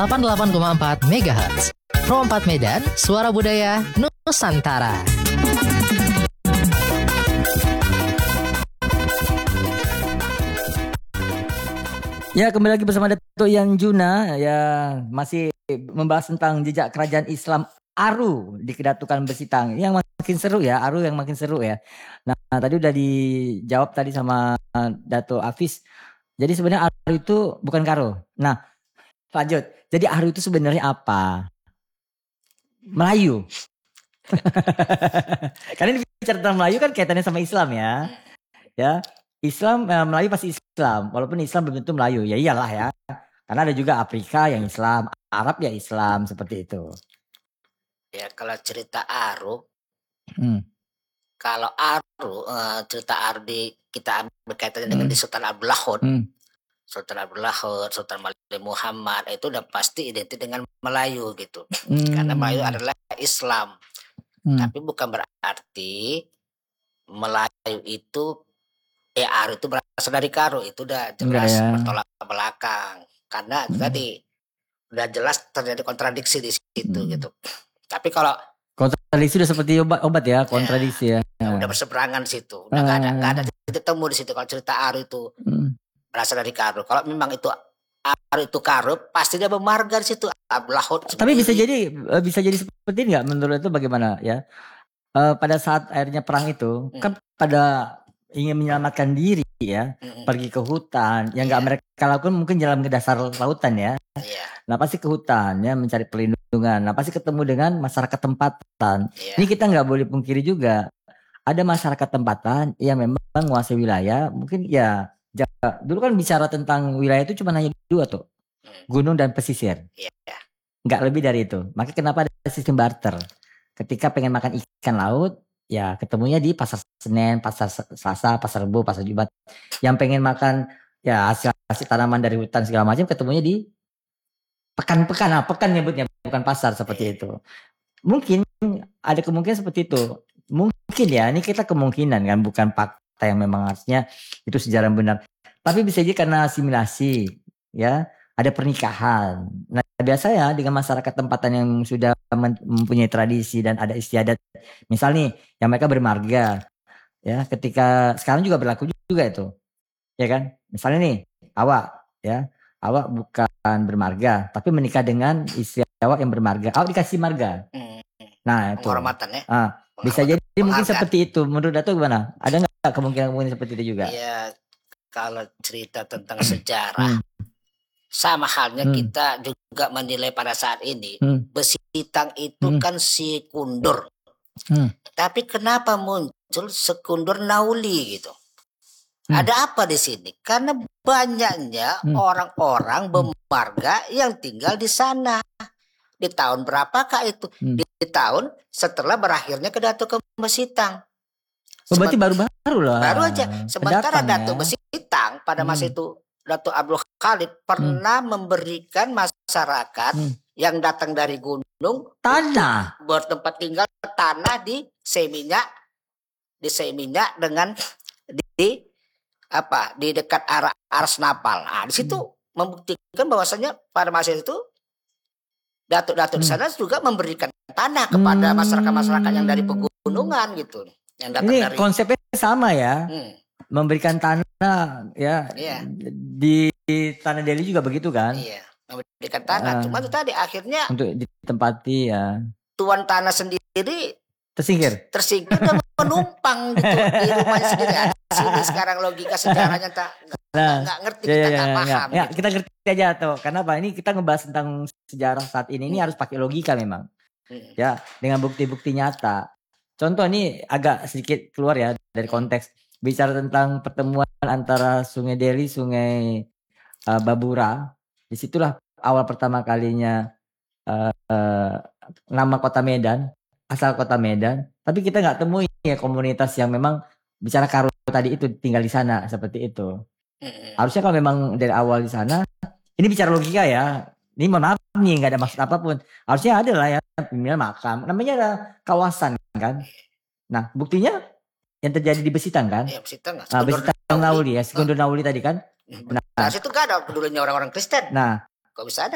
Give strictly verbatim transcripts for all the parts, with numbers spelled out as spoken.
delapan puluh delapan koma empat megahertz. Pro empat Medan, suara budaya Nusantara. Ya, kembali lagi bersama Dato' Yan Juna ya, masih membahas tentang jejak kerajaan Islam Aru di Kedatukan Bersitang. Yang makin seru ya, Aru yang makin seru ya. Nah, tadi udah dijawab tadi sama Dato' Hafiz. Jadi sebenarnya Aru itu bukan Karo. Nah, lanjut. Jadi Aru itu sebenarnya apa? Melayu. Karena ini bicara tentang Melayu kan kaitannya sama Islam ya. Ya. Islam, eh, Melayu pasti Islam, walaupun Islam belum tentu Melayu, ya iyalah ya. Karena ada juga Afrika yang Islam, Arab ya Islam, seperti itu. Ya kalau cerita Aru, Hmm. kalau Aru, uh, cerita Aru di kita berkaitan dengan Hmm. di Sultan Abdul Lahud, Hmm. Sultan Abdul Lahud, Sultan Malik Muhammad itu udah pasti identik dengan Melayu gitu. Hmm. Karena Melayu adalah Islam, Hmm. tapi bukan berarti Melayu itu ya Aru itu berasal dari Karo, itu udah jelas ya. bertolak ke belakang. Karena Hmm. tadi udah jelas terjadi kontradiksi di situ Hmm. gitu. Tapi kalau Kontradiksi udah seperti obat, obat ya, kontradiksi ya. ya udah berseberangan di situ, udah nggak ada nggak ada titik temu di situ. Kalau cerita Aru itu Hmm. berasal dari Karo. Kalau memang itu Aru itu Karo, pasti dia bermarga di situ. Abdul Lahud. Tapi bisa jadi bisa jadi seperti ini nggak? Menurut itu bagaimana ya? Uh, pada saat akhirnya perang itu hmm. kan pada ingin menyelamatkan diri ya, mm-hmm. pergi ke hutan, yang nggak yeah. mereka lakukan mungkin jalan ke dasar lautan ya. Yeah. Nah pasti ke hutan ya mencari perlindungan. Nah pasti ketemu dengan masyarakat tempatan. Yeah. Ini kita nggak boleh pungkiri juga ada masyarakat tempatan yang memang menguasai wilayah. Mungkin ya jaga. Dulu kan bicara tentang wilayah itu cuma hanya dua tuh, gunung dan pesisir. Yeah. Nggak lebih dari itu. Makanya kenapa ada sistem barter? Ketika pengen makan ikan laut, ya ketemunya di pasar Senen, pasar Selasa, pasar Rebo, pasar Jumat. Yang pengen makan ya hasil, hasil tanaman dari hutan segala macam ketemunya di pekan-pekan, nah pekan nyebutnya bukan pasar seperti itu. Mungkin ada kemungkinan seperti itu. Mungkin ya, ini kita kemungkinan kan bukan fakta yang memang harusnya itu sejarah benar. Tapi bisa jadi karena asimilasi ya, ada pernikahan. Nah, biasanya dengan masyarakat tempatan yang sudah mempunyai tradisi dan ada istiadat, misal nih yang mereka bermarga ya, ketika sekarang juga berlaku juga itu ya kan, misalnya nih awak ya, awak bukan bermarga tapi menikah dengan istri awak yang bermarga, awak dikasih marga. Nah itu penghormatan ya, ah, bisa jadi mungkin seperti itu. Menurut Dato' gimana, ada nggak kemungkinan-kemungkinan seperti itu juga? Ya kalau cerita tentang sejarah hmm. sama halnya hmm. kita juga menilai pada saat ini hmm. Bersitang itu hmm. kan Sekundur. Hmm. Tapi kenapa muncul Sekundur Nauli gitu? Hmm. Ada apa di sini? Karena banyaknya hmm. orang-orang bermarga yang tinggal di sana. Di tahun berapakah itu? Hmm. Di, di tahun setelah berakhirnya Kedatukan Bersitang. Oh, berarti baru-baru lah. Baru aja. Sementara Datuk ya. Bersitang pada masa hmm. itu Datuk Abdul Khalid pernah hmm. memberikan masyarakat hmm. yang datang dari gunung tanah bertempat tinggal, tanah di Seminyak, di Seminyak dengan di, di apa di dekat arah Arsnapal. Nah, di situ hmm. membuktikan bahwasanya pada masa itu datuk-datuk hmm. di sana juga memberikan tanah kepada hmm. masyarakat-masyarakat yang dari pegunungan gitu. Yang datang ini dari konsepnya sama ya. Hmm. Memberikan tanah ya. Iya. Di Tanah Delhi juga begitu kan? Iya, memberikan tanah. Uh, Cuma itu tadi akhirnya untuk ditempati ya. Tuan tanah sendiri tersingkir. Tersingkir dan menumpang gitu di rumahnya sendiri. Sini sekarang logika sejarahnya tak nah, nggak ngerti, ya, kita ya, nggak ya, paham. Ya, gitu. ya, kita ngerti aja tuh. Karena apa? Ini kita ngebahas tentang sejarah saat ini. Ini hmm. harus pakai logika memang. Hmm. Ya, dengan bukti-bukti nyata. Contoh ini agak sedikit keluar ya dari konteks. Bicara tentang pertemuan antara Sungai Deli, Sungai uh, Babura. Disitulah awal pertama kalinya uh, uh, nama kota Medan, asal kota Medan. Tapi kita nggak temui ya komunitas yang memang bicara Karo tadi itu tinggal di sana seperti itu. Hmm. Harusnya kalau memang dari awal di sana, ini bicara logika ya. Ini mohon maaf nih, nggak ada maksud apapun. Harusnya ada lah ya pimpinan makam. Namanya ada kawasan kan. Nah buktinya yang terjadi di Bersitang kan? Iya, Bersitang. Nah, Bersitang Nauli ya, Sekundur Nauli tadi kan. Nah, nah situ gak ada pedulinya orang-orang Kristen. Nah, kok bisa ada?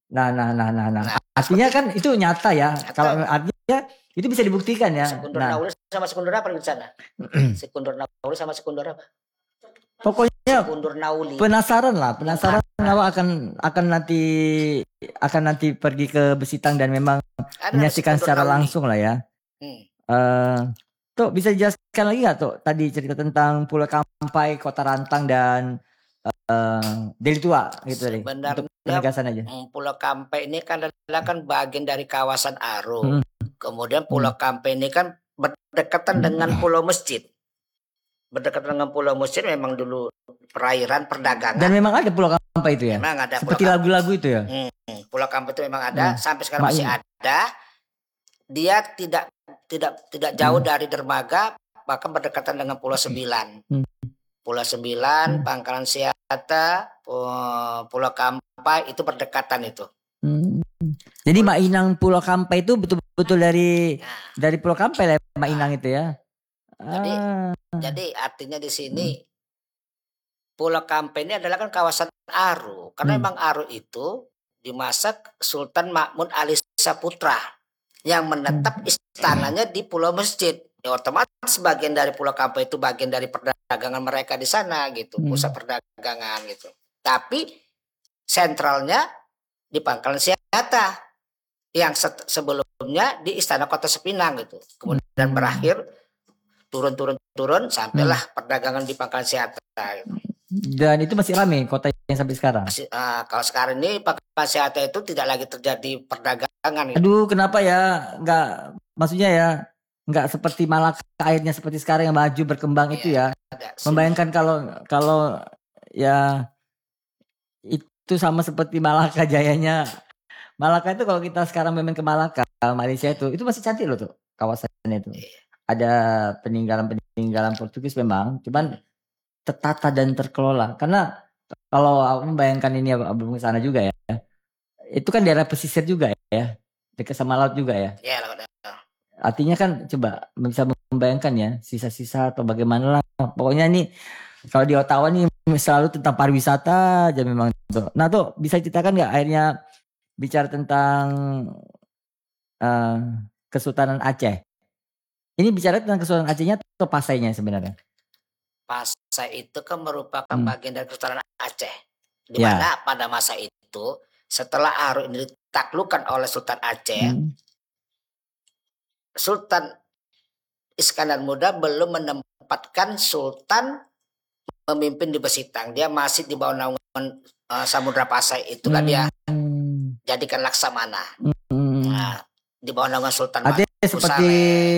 Nah, nah, nah, nah, nah. nah artinya kan itu nyata ya. Nyata. Kalau artinya itu bisa dibuktikan ya. Sekunder nah. Nauli sama sekunder apa di sana? Sekunder Nauli sama sekunder apa? Pokoknya sekunder Nauli. Penasaran lah, penasaran nah. akan akan nanti akan nanti pergi ke Besitang dan memang ada menyaksikan secara Nauli. Langsung lah ya. Hmm. Uh, tuh bisa dijelaskan lagi nggak tuh tadi cerita tentang Pulau Kampai, Kota Rantang dan Uh, Deli Tua gitu tadi. Untuk penegasan aja. Pulau Kampai ini kan adalah kan bagian dari kawasan Aro. Hmm. Kemudian Pulau hmm. Kampai ini kan berdekatan hmm. dengan Pulau Masjid. Berdekatan dengan Pulau Masjid memang dulu perairan perdagangan. Dan memang ada Pulau Kampai itu ya. Memang ada. Seperti lagu-lagu itu ya. Hmm. Pulau Kampai itu memang ada. Hmm. Sampai sekarang masih ada. Dia tidak tidak tidak jauh hmm. dari dermaga, bahkan berdekatan dengan Pulau Sembilan. Hmm. Pulau Sembilan, hmm. Pangkalan Siata, Pulau Kampai itu berdekatan itu. Hmm. Jadi Mak Inang Pulau Kampai itu betul-betul dari nah. dari Pulau Kampai lah Mak Inang itu ya. Jadi ah. jadi artinya di sini hmm. Pulau Kampai ini adalah kan kawasan Aro. Karena hmm. memang Aro itu di masa Sultan Makmun Ali Saputra yang menetap hmm. istananya di Pulau Masjid. Ya, otomatis bagian dari Pulau Kampai itu bagian dari perdagangan mereka di sana gitu, hmm. pusat perdagangan gitu. Tapi sentralnya di Pangkalan Siata yang se- sebelumnya di Istana Kota Sepinang gitu. Kemudian hmm. berakhir turun-turun-turun sampailah hmm. perdagangan di Pangkalan Siata. Gitu. Dan itu masih ramai kota yang sampai sekarang. Masih, uh, kalau sekarang ini Pangkalan Siata itu tidak lagi terjadi perdagangan. Gitu. Aduh, kenapa ya? Enggak, maksudnya ya. Nggak seperti Malaka airnya seperti sekarang yang maju berkembang ya, itu ya. Membayangkan kalau kalau ya itu sama seperti Malaka jayanya. Malaka itu kalau kita sekarang main ke Malaka, Malaysia itu itu masih cantik loh tuh kawasannya itu. Ada peninggalan-peninggalan Portugis memang, cuman tertata dan terkelola. Karena kalau aku membayangkan ini belum ke sana juga ya. Itu kan daerah pesisir juga ya. Dekat sama laut juga ya. Iya, artinya kan coba bisa membayangkan ya sisa-sisa atau bagaimana lah. Pokoknya nih kalau di Ottawa nih selalu tentang pariwisata aja memang tuh. Nah tuh bisa ceritakan nggak akhirnya bicara tentang uh, Kesultanan Aceh. Ini bicara tentang Kesultanan Acehnya atau Pasainya sebenarnya? Pasai itu kan merupakan hmm. bagian dari Kesultanan Aceh. Di mana ya. Pada masa itu setelah Aro ini ditaklukkan oleh Sultan Aceh, hmm. Sultan Iskandar Muda belum menempatkan Sultan memimpin di Besitang. Dia masih di bawah naungan uh, Samudra Pasai itu kan hmm. dia jadikan Laksamana. Hmm. Nah, di bawah naungan Sultan. Artinya seperti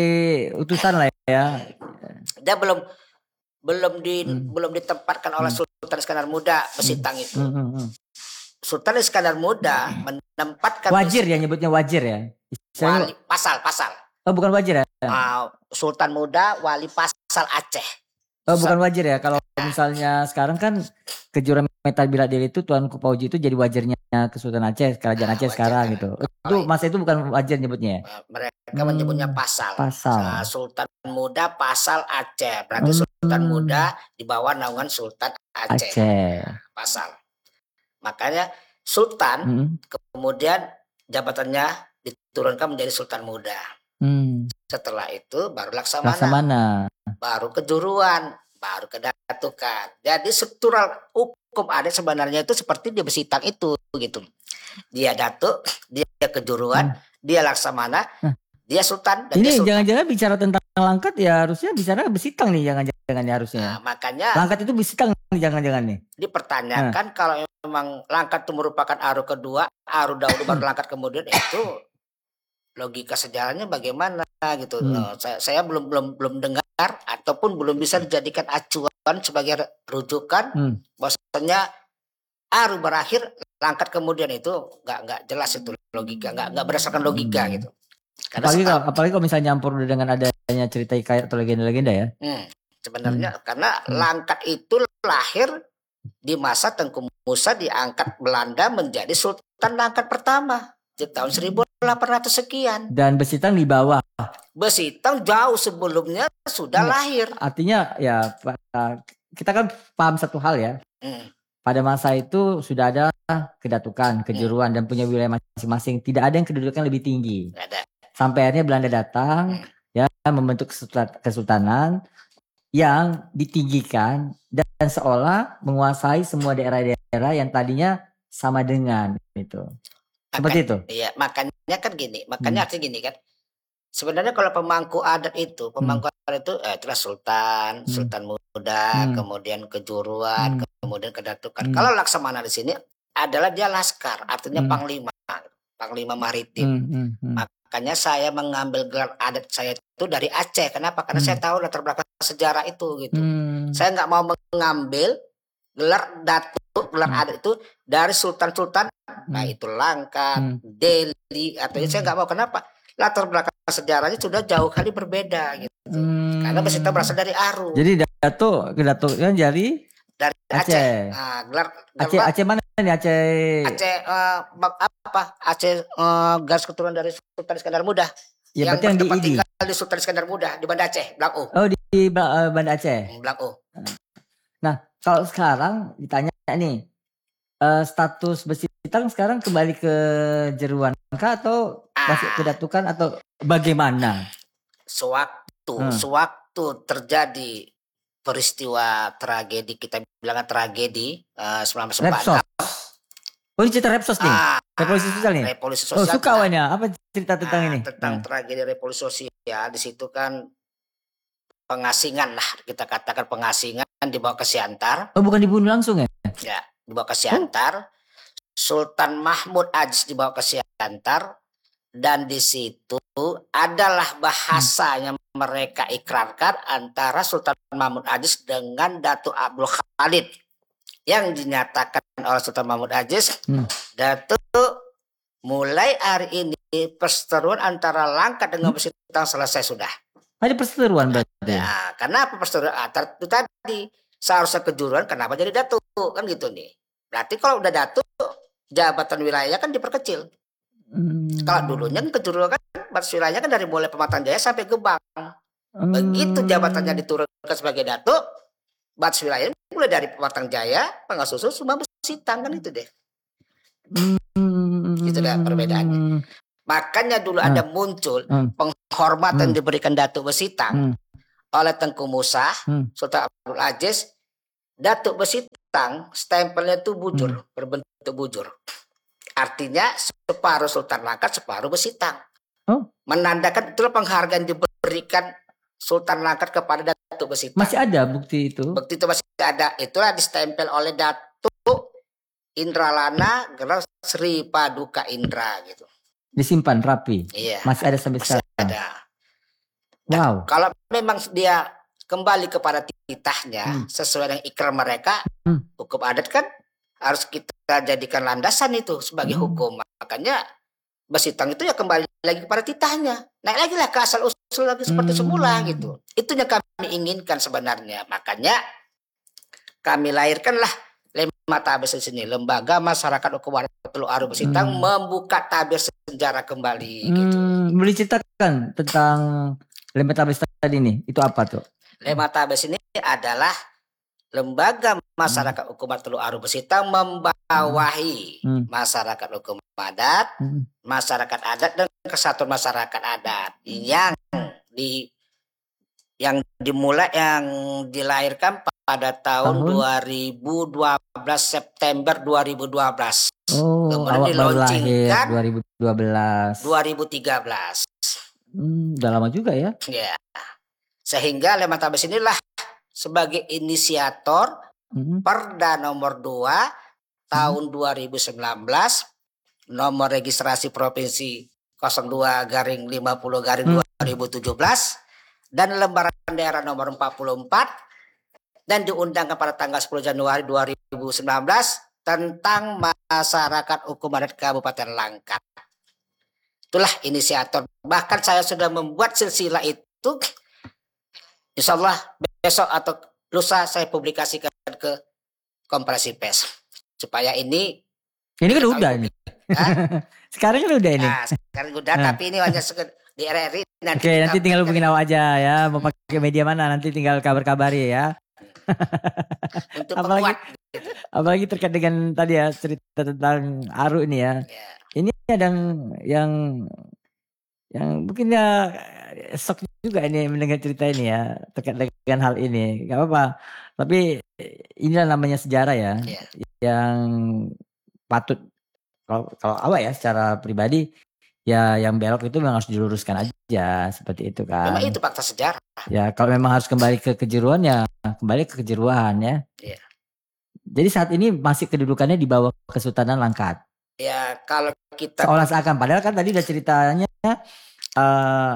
utusan lah ya. Dia belum belum di hmm. belum ditempatkan oleh hmm. Sultan Iskandar Muda Besitang hmm. itu. Hmm. Hmm. Sultan Iskandar Muda hmm. menempatkan wajir ya nyebutnya wajir ya. Wali, pasal pasal. Oh bukan wajir ya? Uh, Sultan Muda Wali Pasal Aceh. Oh bukan wajir ya? Kalau misalnya sekarang kan kejuaraan metal bela diri itu Tuanku Pauji itu jadi wajirnya Kesultanan Aceh, Kerajaan Aceh nah, sekarang gitu. Itu masa itu bukan wajir nyebutnya ya? Mereka hmm, menyebutnya pasal. Pasal. Nah, Sultan Muda Pasal Aceh. Berarti hmm. Sultan Muda di bawah naungan Sultan Aceh. Aceh. Pasal. Makanya Sultan hmm. kemudian jabatannya diturunkan menjadi Sultan Muda. Hmm. Setelah itu baru Laksamana, Laksamana. baru Kejuruan, baru Kedatukan. Jadi struktural hukum adat sebenarnya itu seperti di Besitang itu gitu. Dia Datuk, dia Kejuruan, hmm. dia Laksamana, hmm. dia Sultan. Dan ini jangan-jangan bicara tentang Langkat ya harusnya bicara Besitang nih jangan-jangan ya harusnya. Nah, makanya Langkat itu Besitang nih jangan-jangan nih. Dipertanyakan hmm. kalau memang Langkat itu merupakan Aro kedua, Aro dahulu baru Langkat kemudian itu. Logika sejarahnya bagaimana gitu. Hmm. Uh, saya, saya belum belum belum dengar ataupun belum bisa dijadikan acuan sebagai rujukan hmm. bahwasanya Aro berakhir Langkat kemudian itu nggak nggak jelas itu logika, nggak nggak berdasarkan logika hmm. gitu. Karena apalagi kalau, apalagi kalau misalnya nyampur dengan adanya cerita hikayat atau legenda-legenda ya. Hmm. Sebenarnya hmm. karena hmm. Langkat itu lahir di masa Tengku Musa diangkat Belanda menjadi Sultan Langkat pertama. Di tahun seribu delapan ratus sekian. Dan Besitang di bawah. Besitang jauh sebelumnya sudah hmm. lahir. Artinya ya kita kan paham satu hal ya. Hmm. pada masa itu sudah ada kedatukan, kejuruan, dan punya wilayah masing-masing. Tidak ada yang kedudukan lebih tinggi. Ada. Sampai akhirnya Belanda datang, hmm. ya membentuk kesultanan yang ditinggikan dan seolah menguasai semua daerah-daerah yang tadinya sama dengan itu. Seperti itu. Iya, makanya kan gini, makanya hmm. artinya gini kan. Sebenarnya kalau pemangku adat itu, pemangku hmm. adat itu eh, itulah sultan, hmm. sultan muda, hmm. kemudian kejuruan, hmm. kemudian kedatukan. Hmm. Kalau Laksamana di sini adalah dia laskar, artinya hmm. panglima, panglima maritim. Hmm. Hmm. Hmm. Makanya saya mengambil gelar adat saya itu dari Aceh. Kenapa? Karena hmm. saya tahu latar belakang sejarah itu gitu. Hmm. Saya nggak mau mengambil gelar datuk, gelar hmm. adat itu dari sultan-sultan, hmm. nah itu Langkat, hmm. Delhi, atau hmm. saya nggak mau. Kenapa? Latar belakang sejarahnya sudah jauh kali berbeda gitu. Hmm. Karena Besita berasal dari Aru. Jadi datuk, datuknya dari dari Aceh. Aceh. Nah, gelar, Aceh, Aceh mana nih Aceh? Aceh uh, apa? Aceh uh, garis keturunan dari Sultan Iskandar Muda. Ya, yang yang bertempat di tinggal di Sultan Iskandar Muda di Banda Aceh, Blang O. Oh, di uh, Banda Aceh. Blang O. Nah, kalau sekarang ditanya nih, uh, status Besitang sekarang kembali ke Jeruan kah atau masih kedatukan atau bagaimana? Sewaktu, hmm. sewaktu terjadi peristiwa tragedi, kita bilang tragedi uh, sembilan belas empat puluh enam. Oh, ini cerita Repsos nih? Ah, revolusi sosial nih? Revolusi sosial. Oh, suka awalnya. Apa cerita tentang ah, ini? Tentang hmm. tragedi revolusi sosial. Di situ kan pengasingan lah, kita katakan pengasingan dibawa ke Siantar. Oh, bukan dibunuh langsung ya? Ya, dibawa ke Siantar. Oh. Sultan Mahmud Aziz dibawa ke Siantar. Dan di situ adalah bahasa yang mereka ikrarkan antara Sultan Mahmud Aziz dengan Datuk Abdul Khalid, yang dinyatakan oleh Sultan Mahmud Aziz, hmm. Datuk, mulai hari ini perseteruan antara Langkat dengan Besitang selesai sudah. Ada perseteruan berarti? Nah, kenapa perseteruan? Ah, itu tadi seharusnya kejuruan, kenapa jadi Datuk kan gitu nih? Berarti kalau udah Datuk, jabatan wilayah kan diperkecil. Hmm. Kalau dulunya kan kejuruan kan batas wilayahnya kan dari mulai Pematang Jaya sampai Gebang. Hmm. Begitu jabatannya diturunkan sebagai datuk, batas wilayahnya mulai dari Pematang Jaya, Pangkasusun, Sumba, Besitang kan itu deh. Hmm. Itu dah perbedaannya. Makanya dulu hmm. ada muncul hmm. penghormatan hmm. diberikan Datuk Besitang hmm. oleh Tengku Musa, hmm. Sultan Abdul Aziz. Datuk Besitang stempelnya itu bujur, hmm. berbentuk bujur. Artinya separuh Sultan Langkat, separuh Besitang. Oh. Menandakan itulah penghargaan diberikan Sultan Langkat kepada Datuk Besitang. Masih ada bukti itu? Bukti itu masih ada. Itulah distempel oleh Datuk Indralana gelar Sri Paduka Indra gitu. Disimpan rapi? Iya. Masih ada sampai masih sekarang? ada. Wow. Nah, kalau memang dia kembali kepada titahnya hmm. sesuai dengan ikrar mereka, hmm. hukum adat kan harus kita jadikan landasan itu sebagai hmm. hukum. Makanya Besitang itu ya kembali lagi kepada titahnya. Naik lagi lah ke asal usul lagi seperti hmm. semula gitu. Itu yang kami inginkan sebenarnya. Makanya kami lahirkanlah Lema Tabir di sini. Lembaga Masyarakat Hukum Adat Teluk Aru Besitang hmm. membuka tabir sejarah kembali hmm. gitu. Boleh ceritakan tentang Lema Tabir tadi nih. Itu apa tuh? Lema Tabir ini adalah Lembaga Masyarakat Hukum Adat Teluk Aru Besitang membawahi hmm. masyarakat hukum adat, hmm. masyarakat adat dan kesatuan masyarakat adat yang di yang dimulai yang dilahirkan pada tahun, tahun? dua ribu dua belas September dua ribu dua belas. Oh, kemudian diluncurkan dua ribu dua belas. dua ribu tiga belas. Hmm, udah lama juga ya? Ya. Sehingga Lema Tabir inilah sebagai inisiator mm-hmm. Perda nomor dua tahun mm-hmm. dua ribu sembilan belas, nomor registrasi provinsi nol dua garing lima puluh garing mm-hmm. dua ribu tujuh belas, dan lembaran daerah nomor empat puluh empat, dan diundangkan pada tanggal sepuluh Januari dua ribu sembilan belas tentang masyarakat hukum adat Kabupaten Langkat. Itulah inisiator. Bahkan saya sudah membuat silsilah itu. Insya Allah besok atau lusa saya publikasikan ke Kompresi Pers supaya ini ini kan udah ini sekarang kan udah ini nah, sekarang udah nah. Tapi ini hanya di R R I nanti. Oke, nanti tinggal hubungin awak aja ya, mau pakai media mana nanti tinggal kabar-kabari ya. Untuk apalagi, penguat. Gitu. Apalagi terkait dengan tadi ya cerita tentang Aru ini ya. Yeah. Ini ada yang yang yang mungkin ya shock juga ini mendengar cerita ini ya terkait dengan hal ini. Gak apa-apa. Tapi inilah namanya sejarah ya. Yeah. Yang patut kalau kalau awak ya secara pribadi ya yang belok itu memang harus diluruskan aja seperti itu kan. Memang itu fakta sejarah. Ya kalau memang harus kembali ke kejeruan ya kembali ke kejeruan ya. Iya. Jadi saat ini masih kedudukannya di bawah Kesultanan Langkat. Ya kalau kita seolah seakan padahal kan tadi udah ceritanya uh,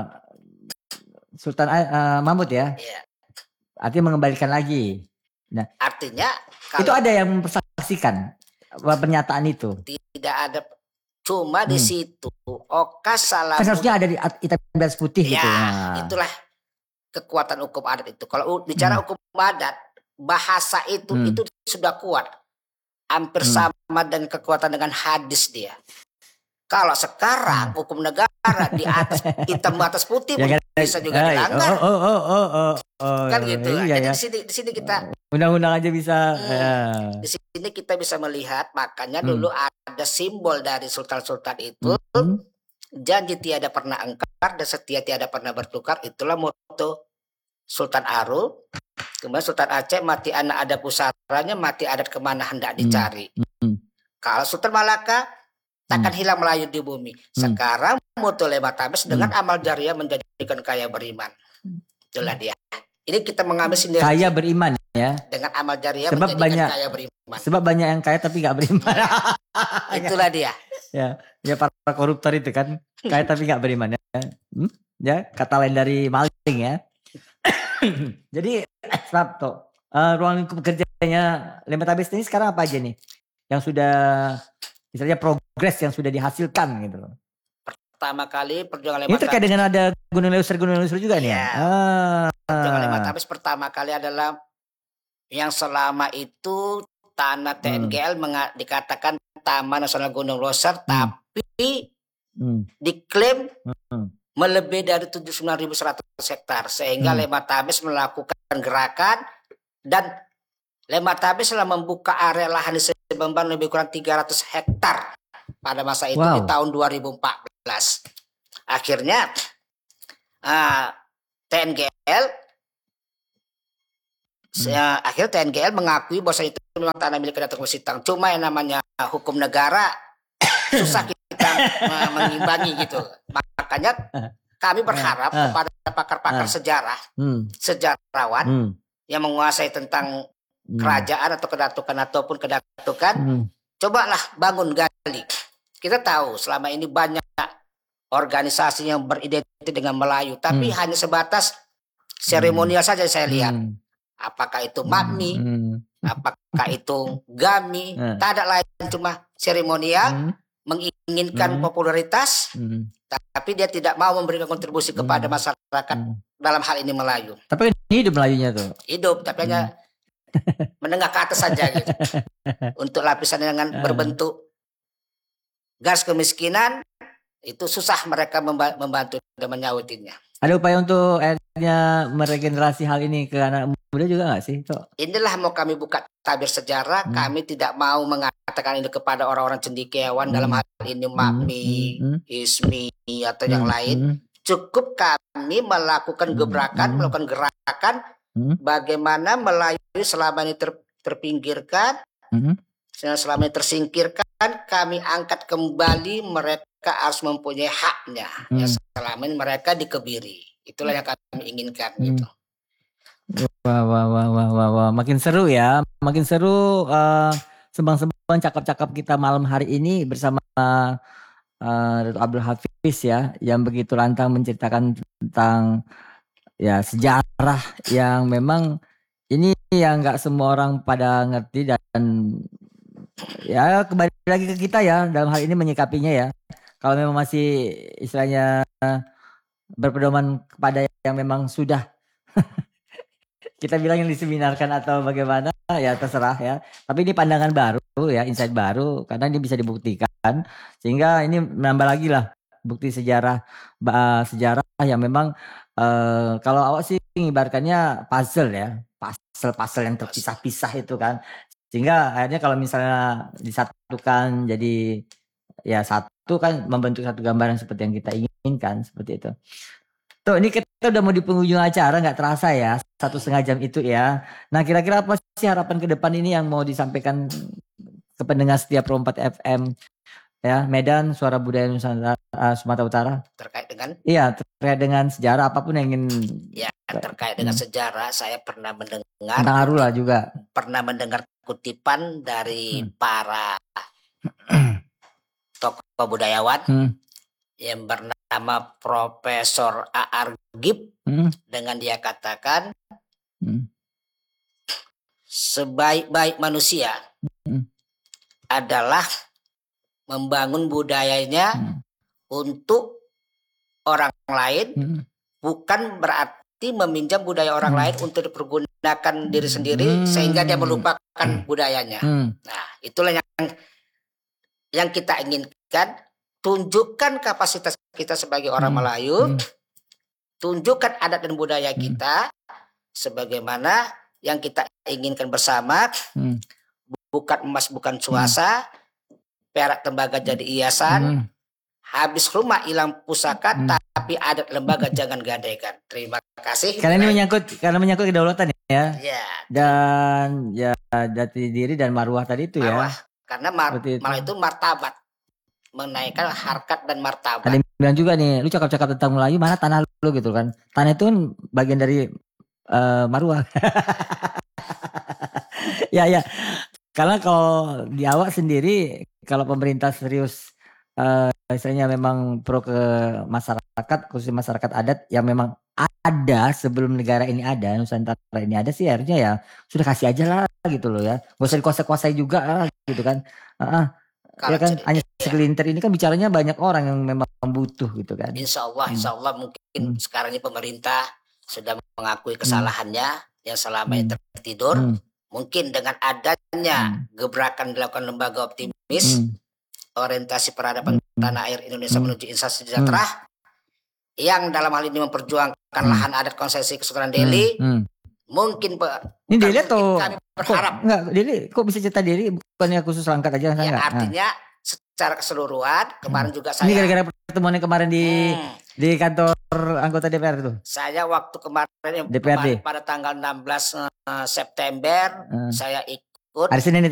Sultan uh, Mahmud ya. Iya. Artinya mengembalikan lagi. Nah, artinya kalau itu ada yang mempersaksikan pernyataan itu. Tidak ada. Cuma hmm. di situ Oka Salamuddin. Kan harusnya ada di hitam garis putih ya, gitu. Nah, itulah kekuatan hukum adat itu. Kalau bicara hmm. hukum adat, bahasa itu hmm. itu sudah kuat. Hampir hmm. sama dengan kekuatan dengan hadis dia. Kalau sekarang hmm. hukum negara di atas hitam atas putih ya, kan, bisa juga ay, dilanggar. Oh, oh, oh, oh, oh, oh, kan gitu. Iya, Jadi ya. di sini di sini kita undang-undang aja bisa. Hmm, ya. Di sini kita bisa melihat makanya hmm. dulu ada simbol dari sultan-sultan itu hmm. janji tiada pernah engkar dan setia tiada pernah bertukar. Itulah moto Sultan Aru. Kemudian Sultan Aceh mati anak ada pusaranya, mati adat kemana hendak dicari. Hmm. Hmm. Kalau Sultan Malaka takkan hmm. hilang melayut di bumi. Sekarang hmm. moto Lema Tabes dengan hmm. amal jariah menjadikan kaya beriman. Itulah dia. Ini kita mengambil sinergi. Kaya beriman ya. Dengan amal jariah sebab menjadikan banyak, kaya beriman. Sebab banyak yang kaya tapi gak beriman. Itulah dia. Ya, ya para koruptor itu kan kaya tapi gak beriman ya. Hmm? Ya, kata lain dari maling ya. Jadi sebab tuh uh, ruang lingkup kerjanya Lema Tabes ini sekarang apa aja nih? Yang sudah misalnya progres yang sudah dihasilkan gitu loh. Pertama kali perjuangan Lema Tabes. Ini terkait dengan ada Gunung Leuser Gunung Leuser juga nih ya. Ah. Perjuangan Lema Tabes pertama kali adalah yang selama itu tanah T N G L hmm. menga- dikatakan Taman Nasional Gunung Leuser hmm. tapi hmm. diklaim hmm. melebihi dari tujuh puluh sembilan ribu seratus hektar sehingga hmm. Lema Tabes melakukan gerakan dan Lema Tabes telah membuka area lahan di Sebemban lebih kurang tiga ratus hektar pada masa itu wow. di tahun dua ribu empat belas. Akhirnya uh, T N G L hmm. uh, akhirnya T N G L mengakui bahwa itu memang tanah milik Datuk Sitang. Cuma yang namanya hukum negara susah kita uh, mengimbangi gitu. Makanya kami berharap uh, uh, kepada pakar-pakar uh, sejarah, hmm. sejarawan hmm. yang menguasai tentang kerajaan atau kedatukan ataupun kedatukan, hmm. cobalah bangun gali. Kita tahu selama ini banyak organisasi yang beridentitas dengan Melayu, tapi hmm. hanya sebatas seremonial hmm. saja saya lihat. Hmm. Apakah itu MAGMI, hmm. apakah itu GAMI, hmm. tak ada lain cuma seremonial, hmm. menginginkan hmm. popularitas, hmm. tapi dia tidak mau memberikan kontribusi kepada hmm. masyarakat hmm. dalam hal ini Melayu. Tapi ini hidup Melayunya tuh. Hidup, tapi hanya hmm. menengah ke atas saja gitu. Untuk lapisan yang berbentuk garis kemiskinan itu susah mereka membantu dan menyautinya. Ada upaya untuk akhirnya meregenerasi hal ini ke anak muda juga nggak sih? Tok? Inilah mau kami buka tabir sejarah. Hmm. Kami tidak mau mengatakan ini kepada orang-orang cendekiawan hmm. dalam hal ini MAGMI, hmm. ISMI atau hmm. yang lain. Hmm. Cukup kami melakukan gebrakan, hmm. melakukan gerakan. Hmm. Bagaimana Melayu selama ini ter, terpinggirkan, hmm. selama ini tersingkirkan, kami angkat kembali, mereka harus mempunyai haknya. Hmm. Ya, selama ini mereka dikebiri. Itulah yang kami inginkan. Hmm. Gitu. Wah, wah, wah, wah, wah, wah, makin seru ya, makin seru uh, sembang-sembang cakap-cakap kita malam hari ini bersama uh, Datuk Abdul Hafiz ya, yang begitu lantang menceritakan tentang ya sejarah yang memang ini yang nggak semua orang pada ngerti dan ya kembali lagi ke kita ya dalam hal ini menyikapinya ya. Kalau memang masih istilahnya berpedoman kepada yang memang sudah kita bilang yang diseminarkan atau bagaimana ya terserah ya. Tapi ini pandangan baru ya, insight baru karena ini bisa dibuktikan sehingga ini menambah lagi lah bukti sejarah uh, sejarah yang memang uh, kalau awak sih mengibarkannya puzzle ya. pasal-pasal yang terpisah-pisah itu kan. Sehingga akhirnya kalau misalnya disatukan jadi ya satu kan membentuk satu gambaran seperti yang kita inginkan seperti itu. Tuh ini kita udah mau di penghujung acara, nggak terasa ya satu setengah jam itu ya. Nah kira-kira apa sih harapan ke depan ini yang mau disampaikan ke pendengar setiap Pro empat F M ya, Medan Suara Budaya Nusantara, uh, Sumatera Utara terkait dengan iya terkait dengan sejarah apapun yang ingin ya terkait dengan hmm. sejarah. Saya pernah mendengar tentang Arula juga pernah mendengar kutipan dari hmm. para tokoh budayawan hmm. yang bernama Profesor A R Gib hmm. dengan dia katakan hmm. sebaik-baik manusia hmm. adalah membangun budayanya hmm. untuk orang lain, hmm. bukan berarti meminjam budaya orang hmm. lain untuk dipergunakan diri sendiri hmm. sehingga dia melupakan hmm. budayanya. Hmm. Nah, itulah yang yang kita inginkan. Tunjukkan kapasitas kita sebagai orang hmm. Melayu, hmm. tunjukkan adat dan budaya hmm. kita sebagaimana yang kita inginkan bersama. Hmm. Bukan emas, bukan cuasa. Hmm. Perak tembaga jadi hiasan, hmm. habis rumah hilang pusaka, hmm. tapi adat lembaga jangan gadaikan. Terima kasih. Karena ini menyangkut karena menyangkut kedaulatan ya. Ya. Dan ya jati diri dan marwah tadi itu marwah. Ya. Karena mar itu. malah itu martabat, menaikkan harkat dan martabat. Ada yang bilang juga nih, lu cakap-cakap tentang Melayu, mana tanah lu gitu kan? Tanah itu kan bagian dari uh, marwah. ya ya. Karena kalau di awak sendiri, kalau pemerintah serius, uh, misalnya memang pro ke masyarakat, khususnya masyarakat adat yang memang ada sebelum negara ini ada, Nusantara ini ada sih harusnya ya sudah kasih aja lah gitu loh ya, gak usah dikuasai-kuasai juga lah gitu kan. Uh-uh. Ya kan hanya segelintir ini kan bicaranya banyak orang yang memang butuh gitu kan. Insya Allah, insya Allah mungkin hmm. sekarang ini pemerintah sudah mengakui kesalahannya hmm. yang selama ini tertidur. Hmm. Mungkin dengan adanya hmm. gebrakan dilakukan lembaga optimis, hmm. orientasi peradaban hmm. tanah air Indonesia hmm. menuju instansi sejahtera, hmm. yang dalam hal ini memperjuangkan hmm. lahan adat konsesi Kesultanan Delhi, hmm. Hmm. mungkin ini Delhi atau kami berharap kok, enggak, Delhi kok bisa cerita Delhi bukannya khusus Langkat aja? Ya, artinya nah. secara keseluruhan kemarin hmm. juga saya. Ini gara-gara pertemuan yang kemarin di hmm. di kantor anggota D P R itu. Saya waktu kemarin D P R D pada tanggal enam belas September hmm. saya ikut hari Senin itu